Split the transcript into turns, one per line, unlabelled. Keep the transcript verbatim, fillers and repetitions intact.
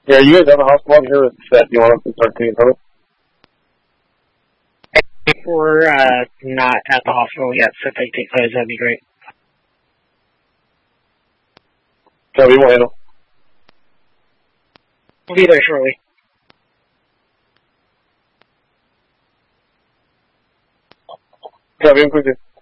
Yeah, you guys have a hospital out here that you want us to start taking photos?
We're uh, not at the hospital yet, so if they take photos, that'd be great.
So we will handle.
We'll be there shortly.
Copy, I'm quick.